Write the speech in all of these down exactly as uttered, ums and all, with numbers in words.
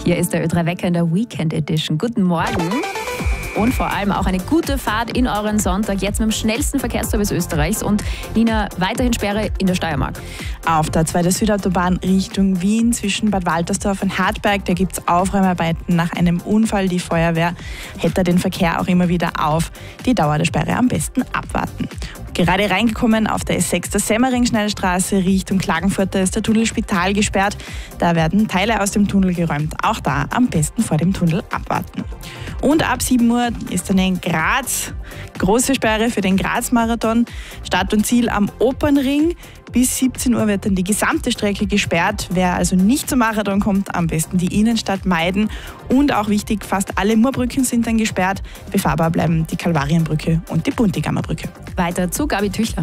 Hier ist der Ö drei Wecker in der Weekend Edition. Guten Morgen und vor allem auch eine gute Fahrt in euren Sonntag. Jetzt mit dem schnellsten Verkehrsservice Österreichs. Und Nina, weiterhin Sperre in der Steiermark. Auf der zweiten Südautobahn Richtung Wien zwischen Bad Waltersdorf und Hartberg, da gibt es Aufräumarbeiten nach einem Unfall. Die Feuerwehr hält da den Verkehr auch immer wieder auf. Die Dauer der Sperre am besten abwarten. Gerade reingekommen auf der S sechs der Semmering-Schnellstraße Richtung Klagenfurt, da ist der Tunnel Spital gesperrt. Da werden Teile aus dem Tunnel geräumt. Auch da am besten vor dem Tunnel abwarten. Und ab sieben Uhr ist dann in Graz große Sperre für den Graz-Marathon. Start und Ziel am Opernring. Bis siebzehn Uhr wird dann die gesamte Strecke gesperrt. Wer also nicht zum Marathon kommt, am besten die Innenstadt meiden. Und auch wichtig, fast alle Murbrücken sind dann gesperrt. Befahrbar bleiben die Kalvarienbrücke und die Buntigammerbrücke. Weiter zu Gabi Tüchler.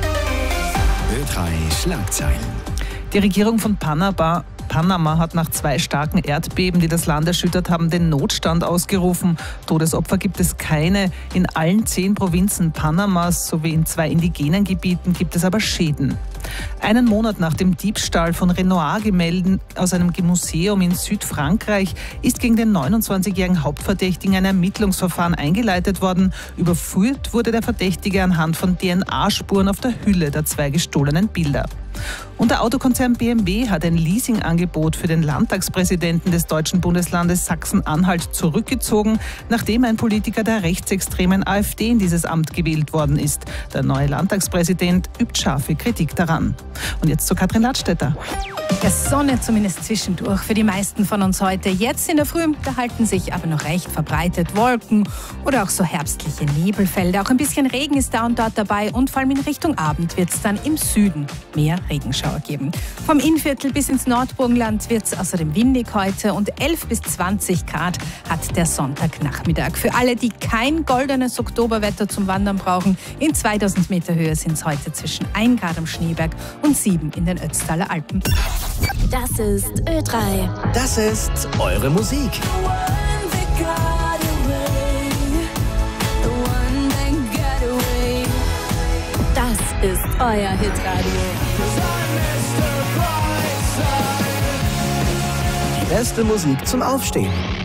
Ö drei Schlagzeilen. Die Regierung von Panama, Panama hat nach zwei starken Erdbeben, die das Land erschüttert haben, den Notstand ausgerufen. Todesopfer gibt es keine. In allen zehn Provinzen Panamas sowie in zwei indigenen Gebieten gibt es aber Schäden. Einen Monat nach dem Diebstahl von Renoir-Gemälden aus einem Museum in Südfrankreich ist gegen den neunundzwanzigjährigen Hauptverdächtigen ein Ermittlungsverfahren eingeleitet worden. Überführt wurde der Verdächtige anhand von D N A-Spuren auf der Hülle der zwei gestohlenen Bilder. Und der Autokonzern B M W hat ein Leasingangebot für den Landtagspräsidenten des deutschen Bundeslandes Sachsen-Anhalt zurückgezogen, nachdem ein Politiker der rechtsextremen AfD in dieses Amt gewählt worden ist. Der neue Landtagspräsident übt scharfe Kritik daran. Und jetzt zu Katrin Ladstätter. Der Sonne zumindest zwischendurch für die meisten von uns heute. Jetzt in der Früh, da halten sich aber noch recht verbreitet Wolken oder auch so herbstliche Nebelfelder. Auch ein bisschen Regen ist da und dort dabei und vor allem in Richtung Abend wird es dann im Süden mehr Regenschauer geben. Vom Innviertel bis ins Nordburgenland wird es außerdem windig heute und elf bis zwanzig Grad hat der Sonntagnachmittag. Für alle, die kein goldenes Oktoberwetter zum Wandern brauchen, in zweitausend Meter Höhe sind es heute zwischen ein Grad am Schneeberg und sieben in den Ötztaler Alpen. Das ist Ö drei. Das ist eure Musik. Das ist euer Hitradio. Die beste Musik zum Aufstehen.